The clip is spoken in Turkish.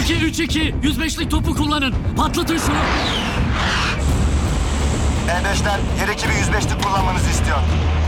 3-2, 105'lik topu kullanın. Patlatın şunu. E5'ler yer ekibi 105'lik kullanmanızı istiyor.